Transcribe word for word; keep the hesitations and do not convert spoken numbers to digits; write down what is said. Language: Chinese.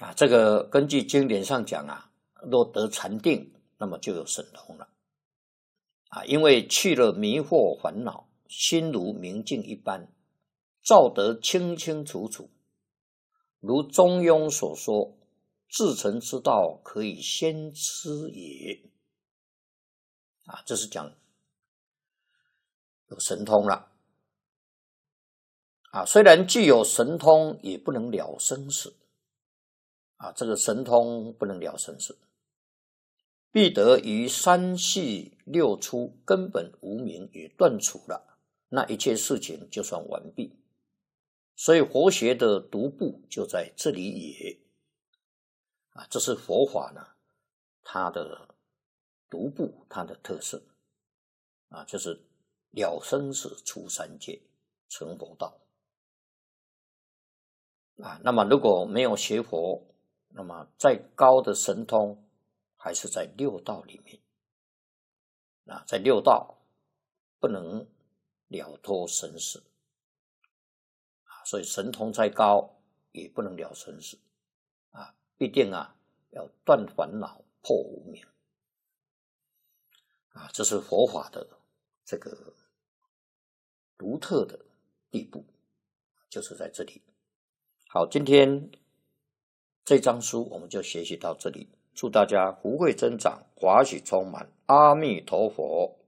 啊，这个根据经典上讲啊，若得禅定，那么就有神通了。啊，因为去了迷惑烦恼，心如明镜一般，照得清清楚楚。如中庸所说，至诚之道，可以先知也。啊，这是讲有神通了。啊，虽然具有神通，也不能了生死。啊，这个神通不能了生死，必得于三系六出，根本无明也断除了，那一切事情就算完毕。所以佛学的独步就在这里也。啊，这是佛法呢，它的独步，它的特色。啊，就是了生死，出三界，成佛道。啊，那么如果没有学佛，那么再高的神通还是在六道里面。啊，在六道不能了脱生死。啊，所以神通再高也不能了生死。啊，必定啊要断烦恼，破无明。啊，这是佛法的这个独特的地步，就是在这里。好，今天这章书我们就学习到这里，祝大家福慧增长，华喜充满，阿弥陀佛。